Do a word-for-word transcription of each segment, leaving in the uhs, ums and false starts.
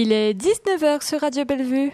Il est dix-neuf heures sur Radio Bellevue.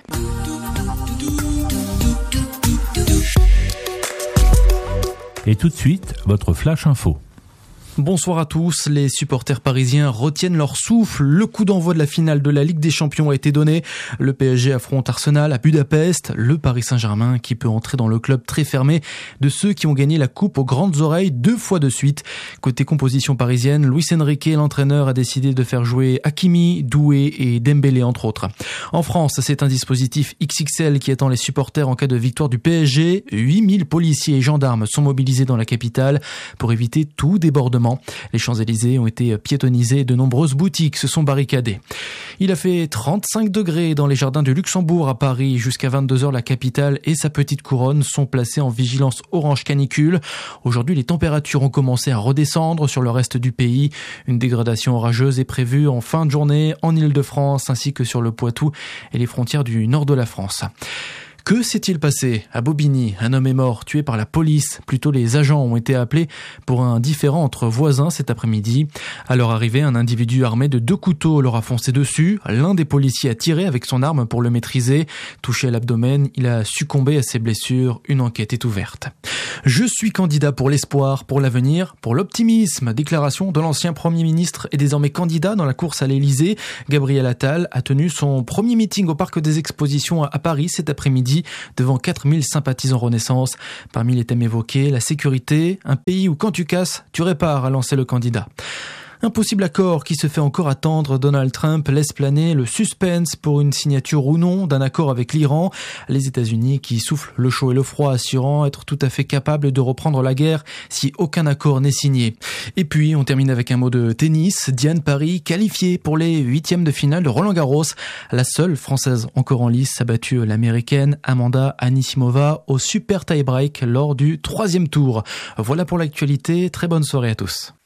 Et tout de suite, votre Flash Info. Bonsoir à tous. Les supporters parisiens retiennent leur souffle. Le coup d'envoi de la finale de la Ligue des Champions a été donné. Le P S G affronte Arsenal à Budapest. Le Paris Saint-Germain qui peut entrer dans le club très fermé de ceux qui ont gagné la coupe aux grandes oreilles deux fois de suite. Côté composition parisienne, Luis Enrique, l'entraîneur, a décidé de faire jouer Hakimi, Doué et Dembélé entre autres. En France, c'est un dispositif X X L qui attend les supporters en cas de victoire du P S G. huit mille policiers et gendarmes sont mobilisés dans la capitale pour éviter tout débordement. Les Champs-Élysées ont été piétonnisés et de nombreuses boutiques se sont barricadées. Il a fait trente-cinq degrés dans les jardins du Luxembourg à Paris. Jusqu'à vingt-deux heures, la capitale et sa petite couronne sont placées en vigilance orange canicule. Aujourd'hui, les températures ont commencé à redescendre sur le reste du pays. Une dégradation orageuse est prévue en fin de journée en Île-de-France ainsi que sur le Poitou et les frontières du nord de la France. Que s'est-il passé à Bobigny? Un homme est mort, tué par la police. Plutôt, les agents ont été appelés pour un différend entre voisins cet après-midi. À leur arrivée, un individu armé de deux couteaux leur a foncé dessus. L'un des policiers a tiré avec son arme pour le maîtriser. Touché à l'abdomen, il a succombé à ses blessures. Une enquête est ouverte. Je suis candidat pour l'espoir, pour l'avenir, pour l'optimisme. Déclaration de l'ancien Premier ministre et désormais candidat dans la course à l'Élysée. Gabriel Attal a tenu son premier meeting au Parc des Expositions à Paris cet après-midi devant quatre mille sympathisants Renaissance. Parmi les thèmes évoqués, la sécurité, un pays où quand tu casses, tu répares, a lancé le candidat. Un possible accord qui se fait encore attendre. Donald Trump laisse planer le suspense pour une signature ou non d'un accord avec l'Iran. Les États-Unis qui soufflent le chaud et le froid, assurant être tout à fait capables de reprendre la guerre si aucun accord n'est signé. Et puis, on termine avec un mot de tennis. Diane Paris qualifiée pour les huitièmes de finale de Roland-Garros. La seule Française encore en lice a battu l'Américaine Amanda Anisimova au super tie-break lors du troisième tour. Voilà pour l'actualité. Très bonne soirée à tous.